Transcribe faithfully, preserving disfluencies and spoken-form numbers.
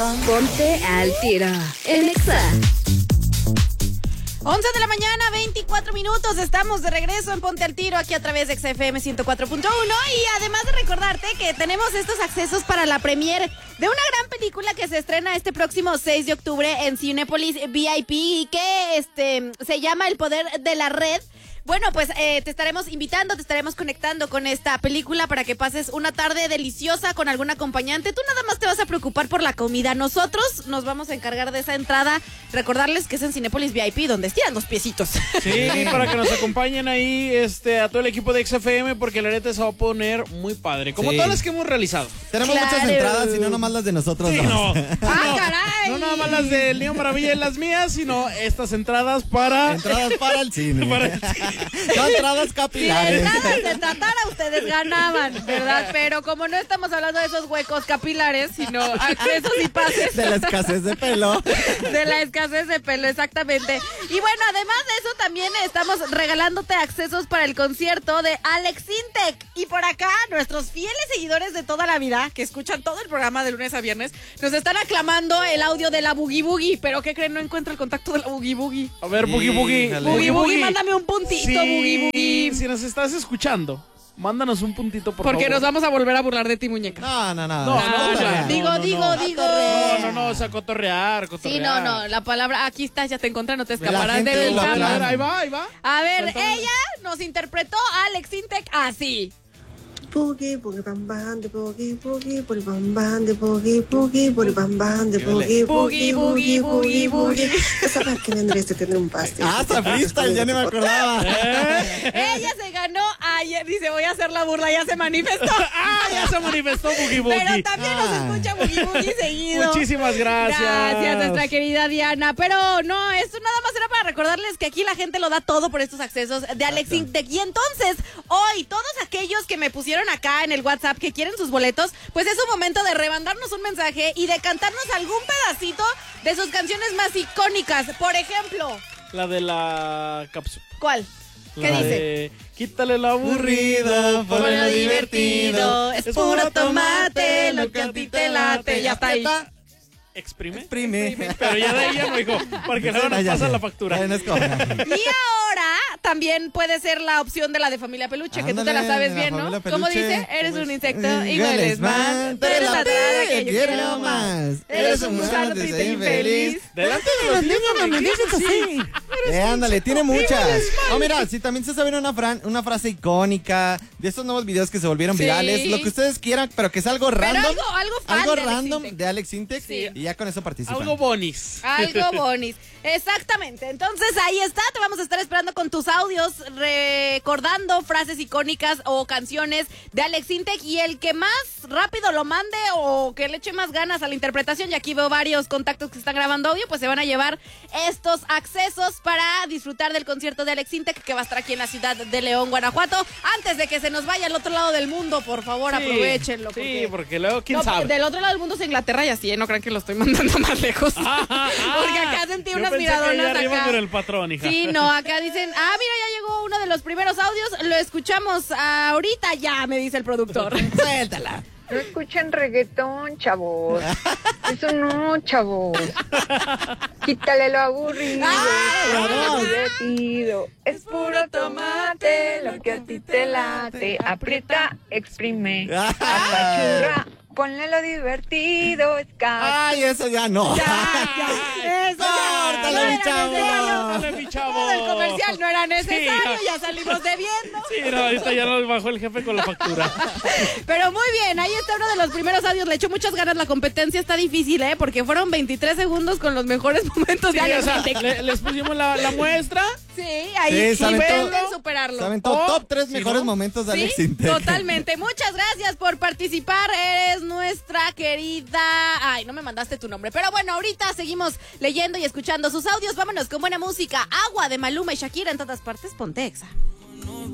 Ponte al tiro en Exa. once de la mañana, veinticuatro minutos. Estamos de regreso en Ponte al Tiro aquí a través de X F M ciento cuatro punto uno. Y además de recordarte que tenemos estos accesos para la premiere de una gran película que se estrena este próximo seis de octubre en Cinépolis V I P y que este se llama El Poder de la Red. Bueno, pues eh, te estaremos invitando, te estaremos conectando con esta película para que pases una tarde deliciosa con algún acompañante. Tú nada más te vas a preocupar por la comida. Nosotros nos vamos a encargar de esa entrada. Recordarles que es en Cinépolis V I P, donde estiran los piecitos. Sí, para que nos acompañen ahí este, a todo el equipo de X F M, porque la neta se va a poner muy padre. Como Sí. todas las que hemos realizado. Tenemos Claro. muchas entradas y no nomás las de nosotros. Sí, dos. no. ¡Ah, no, caray! No nada más las del Niño Maravilla y las mías, sino estas entradas para... Entradas para el cine. Para el cine. Son entradas Si de capilares. entrada se tratara, ustedes ganaban, ¿verdad? Pero como no estamos hablando de esos huecos capilares, sino accesos y pases De la escasez de pelo. de la escasez de pelo, exactamente. Y bueno, además de eso, también estamos regalándote accesos para el concierto de Alex Intec. Y por acá, nuestros fieles seguidores de toda la vida, que escuchan todo el programa de lunes a viernes, nos están aclamando el audio de la Boogie Boogie. Pero ¿qué creen? No encuentro el contacto de la Boogie Boogie. A ver, Boogie Boogie. Híjale. Boogie Boogie, mándame un puntito, Sí, Boogie Boogie. Si nos estás escuchando, mándanos un puntito, por Porque favor. nos vamos a volver a burlar de ti, muñeca. No, no, no. No, Es no, cotorrear. no. Digo, digo, no. digo. No, no, no, o sea, cotorrear, cotorrear. Sí, no, no, la palabra, aquí estás, ya te encontré, no te La escaparás gente de mi lo A ver, cama. a ver, ahí va, ahí va. A ver, Suéltame. ella nos interpretó a Alex Intec así. Boogie, boogie, bam, bam, de boogie, boogie, boogie, bam, bam, de boogie, boogie, boogie, bam, bam, de boogie, Boogie, boogie, boogie, boogie. Sabes que vendrías de tener un pastel. Ah, hasta freestyle, ya ni me acordaba. Ella se ganó ayer, dice, voy a hacer la burla, ya se manifestó. Ah, ya se manifestó Boogie Boogie. Pero también nos Ah. escucha Boogie Boogie seguido. Muchísimas gracias. Gracias, nuestra querida Diana. Pero no, esto nada más era para recordarles que aquí la gente lo da todo por estos accesos de Alex Intec. Y entonces, hoy, todos aquellos que me pusieron acá en el WhatsApp que quieren sus boletos, pues es un momento de remandarnos un mensaje y de cantarnos algún pedacito de sus canciones más icónicas. Por ejemplo, La de la cápsula. ¿cuál? ¿Qué La dice? de, quítale lo Aburrido, aburrido, ponle Ponle lo lo divertido. divertido, es puro tomate, lo que a ti te late. Ya está ahí. Exprime. Exprime. Pero ya de ahí ya no, hijo, porque luego nos Ya pasa sé. la factura. Ya no es como- Y ahora también puede ser la opción de la de Familia Peluche, que tú te la Ándale, sabes de la bien, ¿no? Familia ¿Cómo Peluche. dice? Eres un insecto Eh, y hueles más. Tú eres la trada que yo quiero más. Eres un gusano triste e infeliz. Delante de los niños no me dices así. Eh, ándale, tiene muchas. Oh, mira, sí, también se sabe una, fran- una frase icónica de estos nuevos videos que se volvieron Sí. virales. Lo que ustedes quieran, pero que es algo Pero random. algo, algo fan algo de Alex random Intec. de Alex Intec. Sí. Y ya con eso participan. Algo bonis. Algo bonis. Exactamente. Entonces ahí está. Te vamos a estar esperando con tus audios, recordando frases icónicas o canciones de Alex Intec. Y el que más rápido lo mande o que le eche más ganas a la interpretación, y aquí veo varios contactos que están grabando audio, pues se van a llevar estos accesos para disfrutar del concierto de Alex Intec, que va a estar aquí en la ciudad de León, Guanajuato. Antes de que se nos vaya al otro lado del mundo, por favor, Sí, aprovechenlo. Sí, porque- porque luego, ¿quién No, sabe? del otro lado del mundo es Inglaterra y así, ¿eh? No crean que lo estoy mandando más lejos. Porque acá sentí Yo unas pensé que allá miradonas arriba acá. con el patrón, hija. Sí, no, acá dicen, ah, mira, ya llegó uno de los primeros audios, lo escuchamos ahorita ya, me dice el productor. Suéltala. No escuchen reggaetón, chavos. Eso no, chavos. Quítale lo aburrido, bravo. lo divertido. Es puro tomate, lo que a ti te late. Aprieta, exprime. Apachurra, ponle lo divertido. Es ca- Ay, eso ya no. Ya, ya, eso ya. Córtale, No mi era chavo. necesario. Dale, mi chavo. Todo el comercial no era necesario, Sí. ya salimos debiendo. Sí, no, ahorita ya nos bajó el jefe con la factura. Pero muy bien, ahí está uno de los primeros audios. Le echó muchas ganas, la competencia está difícil, ¿eh? Porque fueron veintitrés segundos con los mejores momentos Sí, de o Alex sea, Intec. le- les pusimos la, la muestra. Sí, ahí Sí, sí, saben pueden todo- superarlo. Saben todo, O, top tres si mejores no, momentos de Alex Sí, Intec. totalmente. Muchas gracias por participar. Eres nuestra querida... Ay, no me mandaste tu nombre. Pero bueno, ahorita seguimos leyendo y escuchando sus audios. Vámonos con buena música. Agua de Maluma y Shakira en todas partes. Ponte Exa.